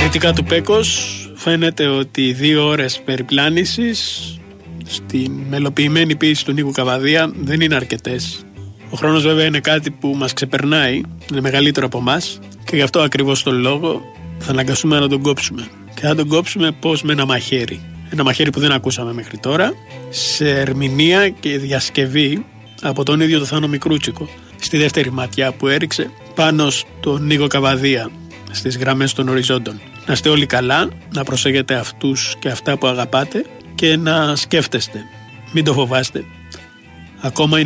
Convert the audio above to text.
κριτικά του Πέκος, φαίνεται ότι 2 ώρες περιπλάνησης στην μελοποιημένη ποίηση του Νίκου Καβαδία δεν είναι αρκετές. Ο χρόνος βέβαια είναι κάτι που μας ξεπερνάει, είναι μεγαλύτερο από εμάς και γι' αυτό ακριβώς τον λόγο θα αναγκαστούμε να τον κόψουμε. Και θα τον κόψουμε πώς? Με ένα μαχαίρι. Ένα μαχαίρι που δεν ακούσαμε μέχρι τώρα, σε ερμηνεία και διασκευή από τον ίδιο τον Θάνο Μικρούτσικο, στη δεύτερη ματιά που έριξε πάνω στον Νίκο Καβαδία στις γραμμές των οριζόντων. Να είστε όλοι καλά, να προσέχετε αυτούς και αυτά που αγαπάτε και να σκέφτεστε. Μην το φοβάστε. Ακόμα είναι